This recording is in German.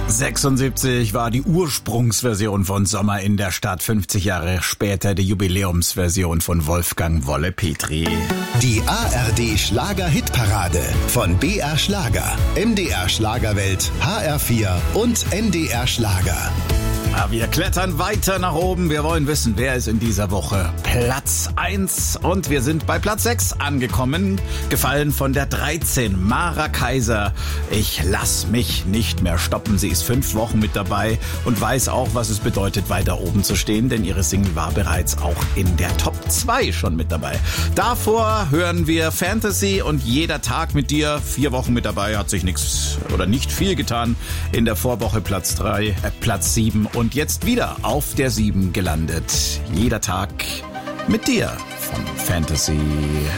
76 war die Ursprungsversion von Sommer in der Stadt, 50 Jahre später die Jubiläumsversion von Wolfgang Wolle Petri. Die ARD Schlager-Hitparade von BR Schlager, MDR Schlagerwelt, HR4 und NDR Schlager. Wir klettern weiter nach oben. Wir wollen wissen, wer ist in dieser Woche Platz 1. Und wir sind bei Platz 6 angekommen. Gefallen von der 13, Mara Kaiser. Ich lass mich nicht mehr stoppen. Sie ist 5 Wochen mit dabei und weiß auch, was es bedeutet, weiter oben zu stehen. Denn ihre Single war bereits auch in der Top 2 schon mit dabei. Davor hören wir Fantasy und Jeder Tag mit dir. 4 Wochen mit dabei, hat sich nichts oder nicht viel getan. In der Vorwoche Platz 7 und jetzt wieder auf der 7 gelandet. Jeder Tag mit dir von Fantasy.